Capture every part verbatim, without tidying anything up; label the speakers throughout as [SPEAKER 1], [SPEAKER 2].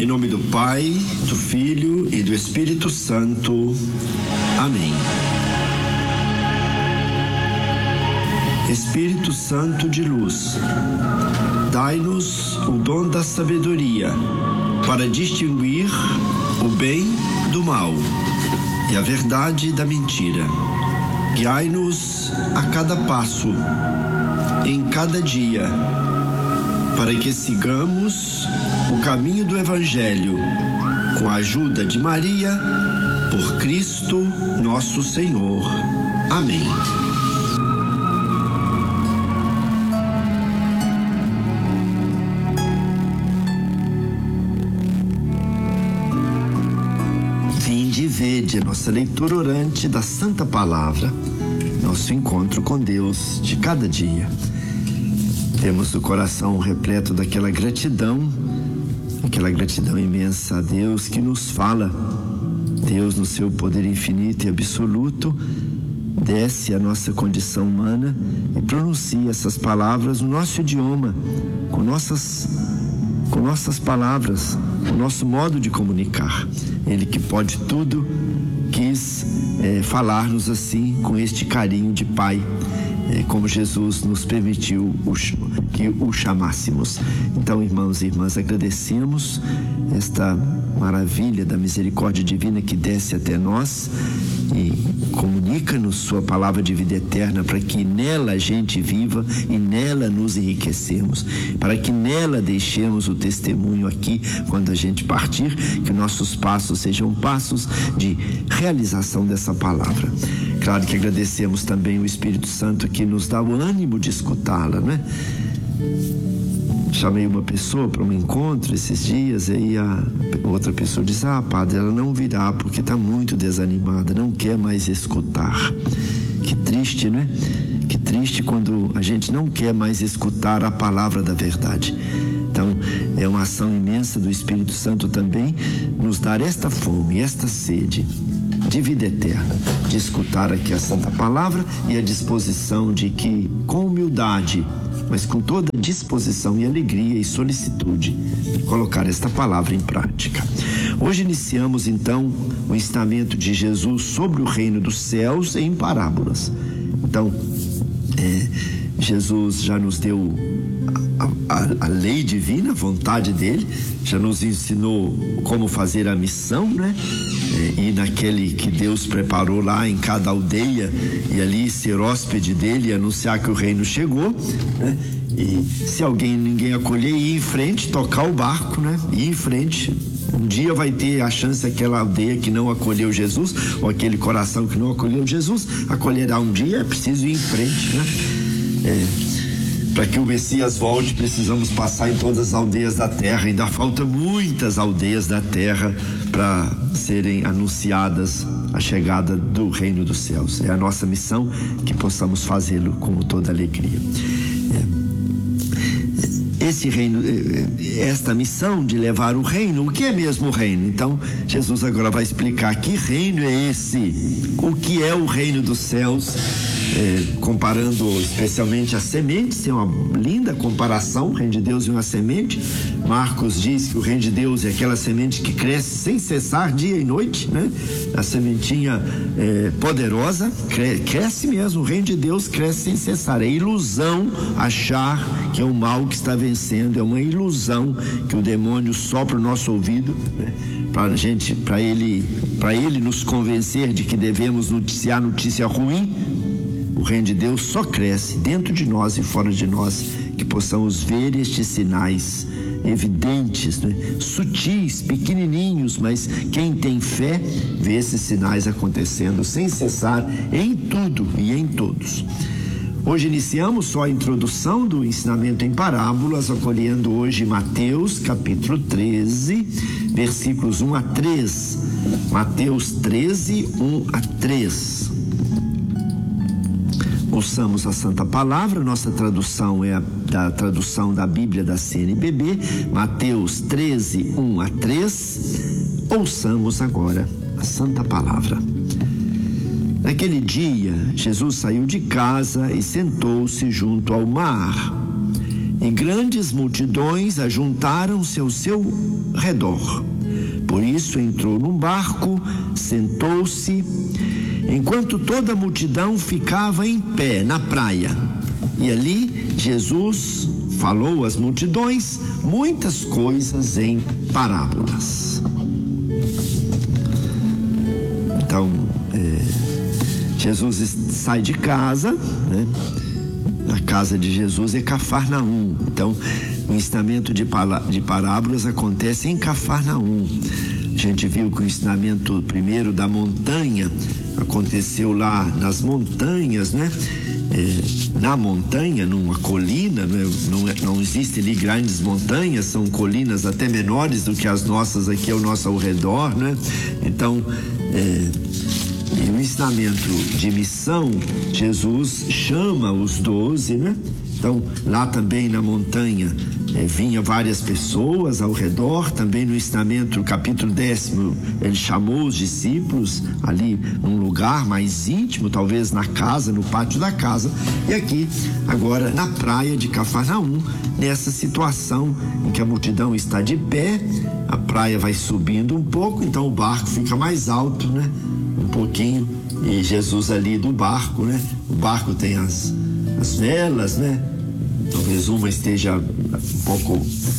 [SPEAKER 1] Em nome do Pai, do Filho e do Espírito Santo. Amém. Espírito Santo de luz, dai-nos o dom da sabedoria para distinguir o bem do mal e a verdade da mentira. Guiai-nos a cada passo, em cada dia, para que sigamos o caminho do Evangelho, com a ajuda de Maria, por Cristo nosso Senhor. Amém. Vinde e vede a nossa leitura orante da Santa Palavra, nosso encontro com Deus de cada dia. Temos o coração repleto daquela gratidão, aquela gratidão imensa a Deus que nos fala. Deus, no seu poder infinito e absoluto, desce a nossa condição humana e pronuncia essas palavras no nosso idioma, com nossas, com nossas palavras, o nosso modo de comunicar. Ele que pode tudo, quis é, falar-nos assim, com este carinho de Pai, é, como Jesus nos permitiu o, que o chamássemos. Então, irmãos e irmãs, agradecemos esta maravilha da misericórdia divina que desce até nós e comunica-nos sua palavra de vida eterna, para que nela a gente viva e nela nos enriquecemos, para que nela deixemos o testemunho aqui quando a gente partir, que nossos passos sejam passos de realização dessa palavra. Claro que agradecemos também o Espírito Santo que nos dá o ânimo de escutá-la, não é? Chamei uma pessoa para um encontro esses dias, e aí a outra pessoa disse: ah, padre, ela não virá porque está muito desanimada, não quer mais escutar. Que triste, né? Que triste quando a gente não quer mais escutar a palavra da verdade. Então, é uma ação imensa do Espírito Santo também nos dar esta fome, esta sede de vida eterna, de escutar aqui a Santa Palavra e a disposição de que, com humildade, mas com toda disposição e alegria e solicitude, colocar esta palavra em prática. Hoje iniciamos então o ensinamento de Jesus sobre o reino dos céus em parábolas. Então, é, Jesus já nos deu a, a, a lei divina, a vontade dele, já nos ensinou como fazer a missão, né? É, e naquele que Deus preparou lá em cada aldeia, e ali ser hóspede dele e anunciar que o reino chegou, né? E se alguém, ninguém acolher, ir em frente, tocar o barco, né? Ir em frente. Um dia vai ter a chance aquela aldeia que não acolheu Jesus, ou aquele coração que não acolheu Jesus, acolherá um dia. É preciso ir em frente, né? É, para que o Messias volte, precisamos passar em todas as aldeias da terra. Ainda falta muitas aldeias da terra para serem anunciadas a chegada do reino dos céus. É a nossa missão, que possamos fazê-lo com toda alegria. É. Esse reino, esta missão de levar o reino, o que é mesmo o reino? Então, Jesus agora vai explicar que reino é esse, o que é o reino dos céus, é, comparando especialmente as sementes. Tem uma linda comparação, o reino de Deus e uma semente. Marcos diz que o reino de Deus é aquela semente que cresce sem cessar, dia e noite, né? A sementinha é, poderosa, cre- cresce mesmo, o reino de Deus cresce sem cessar. É ilusão achar que é o mal que está vencendo, é uma ilusão que o demônio sopra no nosso ouvido, né? Para gente, para ele, para ele nos convencer de que devemos noticiar notícia ruim. O reino de Deus só cresce dentro de nós e fora de nós, que possamos ver estes sinais evidentes, né? Sutis, pequenininhos, mas quem tem fé vê esses sinais acontecendo sem cessar em tudo e em todos. Hoje iniciamos só a introdução do ensinamento em parábolas, acolhendo hoje Mateus capítulo treze, versículos um a três. Mateus treze, um a três. Ouçamos a Santa Palavra. Nossa tradução é a da tradução da Bíblia da C N B B, Mateus treze, um a três. Ouçamos agora a Santa Palavra. Naquele dia, Jesus saiu de casa e sentou-se junto ao mar. e grandes multidões ajuntaram-se ao seu redor. Por isso entrou num barco, sentou-se, enquanto toda a multidão ficava em pé na praia. E ali Jesus falou às multidões muitas coisas em parábolas. Então, é, Jesus sai de casa, né? A casa de Jesus é Cafarnaum. Então, o ensinamento de, de parábolas acontece em Cafarnaum. A gente viu que o ensinamento primeiro da montanha aconteceu lá nas montanhas, né? É, na montanha, numa colina, né? não, não existem ali grandes montanhas, são colinas até menores do que as nossas aqui ao nosso ao redor, né? Então, é, e o ensinamento de missão, Jesus chama os doze, né? Então, lá também na montanha, eh, vinha várias pessoas ao redor. Também no ensinamento, capítulo décimo, ele chamou os discípulos ali num lugar mais íntimo, talvez na casa, no pátio da casa. E aqui, agora, na praia de Cafarnaum, nessa situação em que a multidão está de pé, a praia vai subindo um pouco, então o barco fica mais alto, né? Um pouquinho, e Jesus ali do barco, né? O barco tem as, as velas, né? Talvez uma esteja um pouco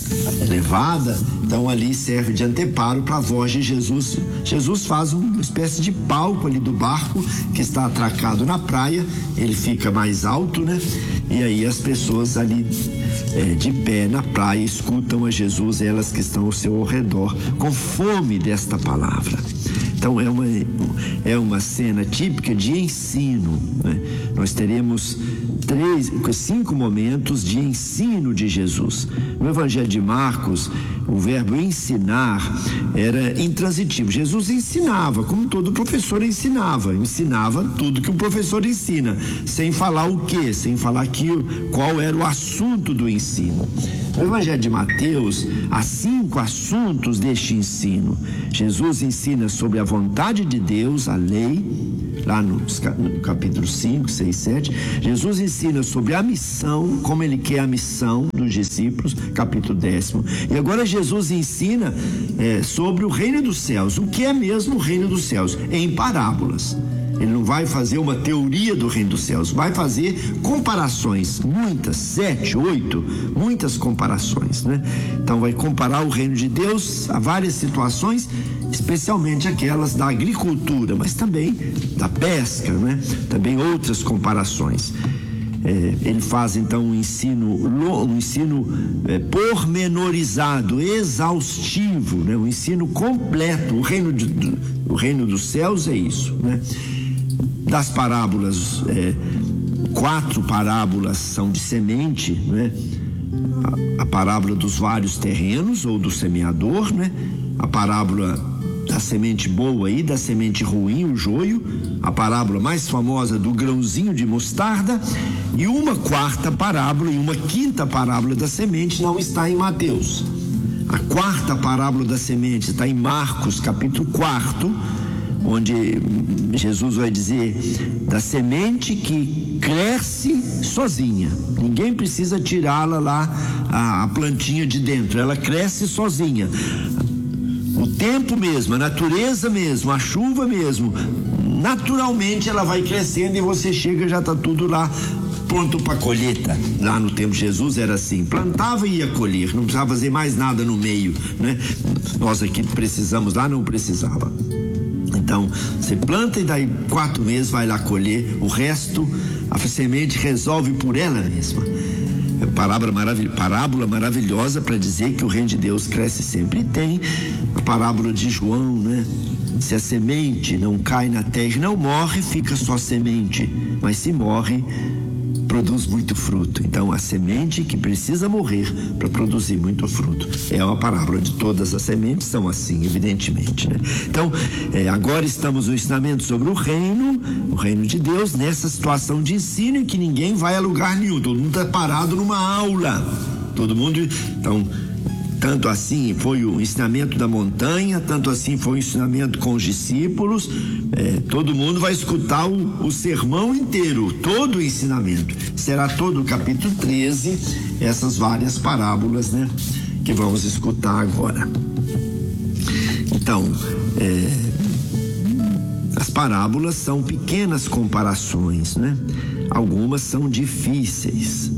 [SPEAKER 1] elevada, então ali serve de anteparo para a voz de Jesus. Jesus faz uma espécie de palco ali do barco que está atracado na praia, ele fica mais alto, né? E aí as pessoas ali é, de pé na praia escutam a Jesus, elas que estão ao seu redor, com fome desta palavra. Então é uma, é uma cena típica de ensino, né? Nós teremos três, cinco momentos de ensino de Jesus. No Evangelho de Marcos, o verbo ensinar era intransitivo. Jesus ensinava, como todo professor ensinava, ensinava tudo que um professor ensina, sem falar o quê, sem falar que, qual era o assunto do ensino. No Evangelho de Mateus, há cinco assuntos deste ensino. Jesus ensina sobre a vontade de Deus, a lei, lá no, no capítulo cinco, seis, sete. Jesus ensina sobre a missão, como ele quer a missão dos discípulos, capítulo décimo. E agora Jesus ensina é, sobre o reino dos céus. O que é mesmo o reino dos céus? Em parábolas. Ele não vai fazer uma teoria do reino dos céus, vai fazer comparações, muitas, sete, oito, muitas comparações, né? Então vai comparar o reino de Deus a várias situações, especialmente aquelas da agricultura, mas também da pesca, né? Também outras comparações. É, ele faz então um ensino, um ensino é, pormenorizado, exaustivo, né? Um ensino completo. O reino, de, do, o reino dos céus é isso, né? Das parábolas, é, quatro parábolas são de semente, né? A, a parábola dos vários terrenos ou do semeador, né? A parábola da semente boa e da semente ruim, o joio, a parábola mais famosa do grãozinho de mostarda, e uma quarta parábola e uma quinta parábola da semente não está em Mateus. A quarta parábola da semente está em Marcos, capítulo quatro, onde Jesus vai dizer da semente que cresce sozinha. Ninguém precisa tirá-la lá, a, a plantinha de dentro, ela cresce sozinha. O tempo mesmo, a natureza mesmo, a chuva mesmo, naturalmente ela vai crescendo e você chega, já está tudo lá pronto para colheita. Lá no tempo de Jesus era assim, plantava e ia colher, não precisava fazer mais nada no meio, né? Nós aqui precisamos, lá não precisava. Então, você planta e daí quatro meses vai lá colher, o resto a semente resolve por ela mesma. É parábola, maravil... parábola maravilhosa para dizer que o reino de Deus cresce sempre. E tem a parábola de João, né? Se a semente não cai na terra e não morre, fica só semente, mas se morre, produz muito fruto. Então a semente que precisa morrer para produzir muito fruto é uma parábola de todas as sementes, são assim, evidentemente, né? Então é, agora estamos no ensinamento sobre o reino, o reino de Deus, nessa situação de ensino em que ninguém vai a lugar nenhum, todo mundo está parado numa aula, todo mundo, então Tanto assim foi o ensinamento da montanha, tanto assim foi o ensinamento com os discípulos. É, todo mundo vai escutar o, o sermão inteiro, todo o ensinamento. Será todo o capítulo treze, essas várias parábolas, né, que vamos escutar agora. Então, é, as parábolas são pequenas comparações, né? Algumas são difíceis.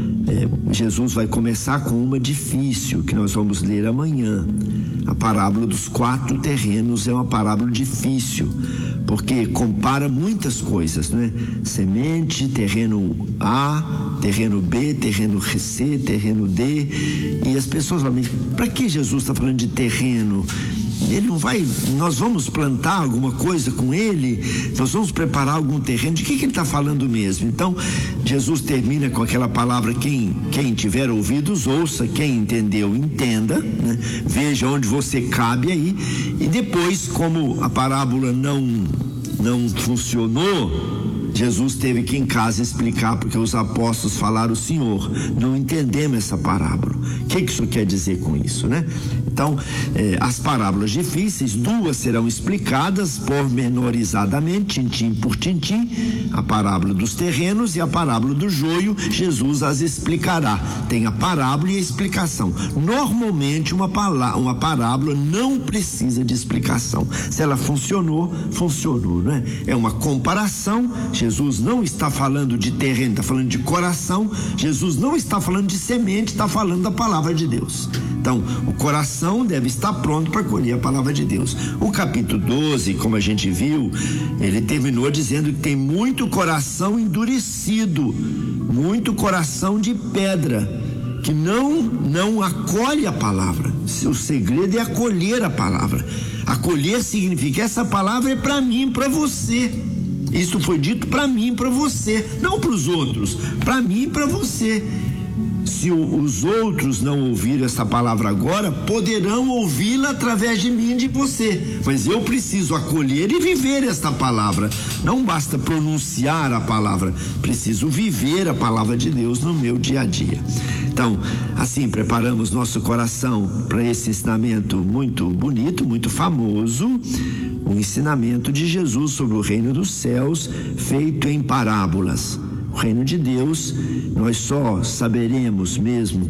[SPEAKER 1] É, Jesus vai começar com uma difícil, que nós vamos ler amanhã. A parábola dos quatro terrenos é uma parábola difícil, porque compara muitas coisas, né? Semente, terreno A, terreno B, terreno C, terreno D. E as pessoas falam, para que Jesus está falando de terreno? Ele não vai, nós vamos plantar alguma coisa com ele, nós vamos preparar algum terreno, de que, que ele está falando mesmo? Então, Jesus termina com aquela palavra, quem, quem tiver ouvidos, ouça, quem entendeu, entenda, né? Veja onde você cabe aí, e depois, como a parábola não, não funcionou, Jesus teve que em casa explicar, porque os apóstolos falaram, Senhor, não entendemos essa parábola. O que, que isso quer dizer com isso, né? Então, eh, as parábolas difíceis, duas serão explicadas pormenorizadamente, tintim por tintim, a parábola dos terrenos e a parábola do joio, Jesus as explicará. Tem a parábola e a explicação. Normalmente, uma, palá- uma parábola não precisa de explicação. Se ela funcionou, funcionou, né? É uma comparação. Jesus não está falando de terreno, está falando de coração. Jesus não está falando de semente, está falando da palavra de Deus. Então, o coração deve estar pronto para acolher a palavra de Deus. O capítulo doze, como a gente viu, ele terminou dizendo que tem muito coração endurecido, muito coração de pedra, que não, não acolhe a palavra. O segredo é acolher a palavra. Acolher significa, essa palavra é para mim, para você. Isso foi dito para mim, para você, não para os outros, para mim e para você. Se o, os outros não ouviram essa palavra agora, poderão ouvi-la através de mim e de você. Mas eu preciso acolher e viver esta palavra. Não basta pronunciar a palavra, preciso viver a palavra de Deus no meu dia a dia. Então, assim, preparamos nosso coração para esse ensinamento muito bonito, muito famoso, o ensinamento de Jesus sobre o reino dos céus, feito em parábolas. O reino de Deus, nós só saberemos mesmo